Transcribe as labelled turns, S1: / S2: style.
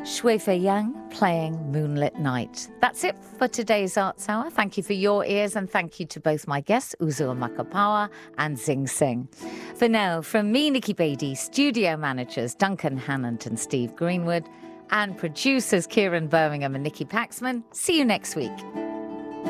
S1: Shui Fei Yang playing Moonlit Night. That's it for today's Arts Hour. Thank you for your ears and thank you to both my guests, Uzua Makapawa and Zing Singh. For now, from me, Nikki Beattie, studio managers Duncan Hannant and Steve Greenwood, and producers Kieran Birmingham and Nikki Paxman, see you next week.